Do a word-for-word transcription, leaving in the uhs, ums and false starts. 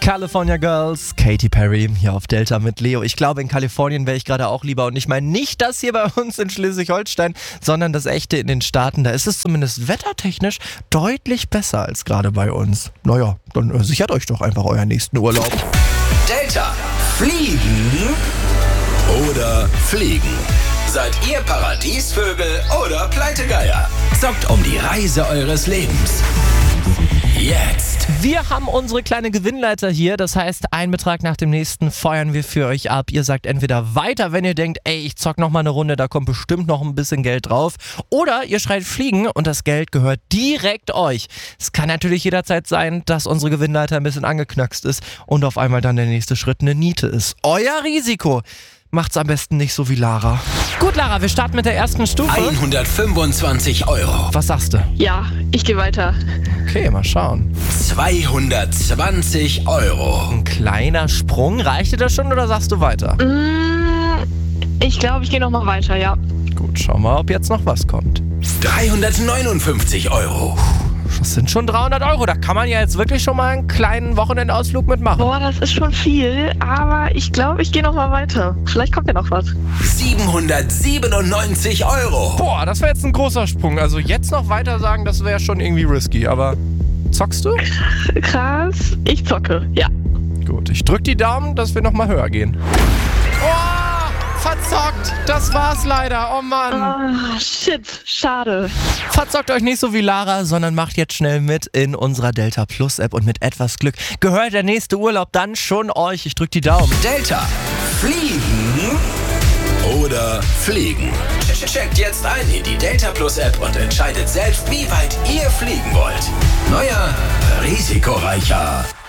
California Girls, Katy Perry hier auf Delta mit Leo. Ich glaube, in Kalifornien wäre ich gerade auch lieber. Und ich meine nicht das hier bei uns in Schleswig-Holstein, sondern das echte in den Staaten. Da ist es zumindest wettertechnisch deutlich besser als gerade bei uns. Naja, dann äh, sichert euch doch einfach euren nächsten Urlaub. Delta, fliegen oder fliegen? Seid ihr Paradiesvögel oder Pleitegeier? Zockt um die Reise eures Lebens. Jetzt. Wir haben unsere kleine Gewinnleiter hier. Das heißt, einen Betrag nach dem nächsten feuern wir für euch ab. Ihr sagt entweder weiter, wenn ihr denkt, ey, ich zock noch mal eine Runde, da kommt bestimmt noch ein bisschen Geld drauf. Oder ihr schreit fliegen und das Geld gehört direkt euch. Es kann natürlich jederzeit sein, dass unsere Gewinnleiter ein bisschen angeknackst ist und auf einmal dann der nächste Schritt eine Niete ist. Euer Risiko. Macht's am besten nicht so wie Lara. Gut, Lara, wir starten mit der ersten Stufe. hundertfünfundzwanzig Euro. Was sagst du? Ja, ich gehe weiter. Okay, mal schauen. zweihundertzwanzig Euro. Ein kleiner Sprung. Reicht dir das schon oder sagst du weiter? Mm, ich glaube, ich gehe nochmal weiter, ja. Gut, schau mal, ob jetzt noch was kommt. dreihundertneunundfünfzig Euro. Das sind schon dreihundert Euro. Da kann man ja jetzt wirklich schon mal einen kleinen Wochenendausflug mitmachen. Boah, das ist schon viel, aber ich glaube, ich gehe nochmal weiter. Vielleicht kommt ja noch was. siebenhundertsiebenundneunzig Euro. Boah, das wäre jetzt ein großer Sprung. Also jetzt noch weiter sagen, das wäre schon irgendwie risky. Aber zockst du? Krass, ich zocke, ja. Gut, ich drück die Daumen, dass wir noch mal höher gehen. Oh, verzockt. Das war's leider. Oh Mann. Ah, shit, schade. Verzockt euch nicht so wie Lara, sondern macht jetzt schnell mit in unserer Delta Plus App und mit etwas Glück gehört der nächste Urlaub dann schon euch. Ich drück die Daumen. Delta, fliegen oder fliegen? Checkt jetzt ein in die Delta Plus App und entscheidet selbst, wie weit ihr fliegen wollt. Neuer, risikoreicher.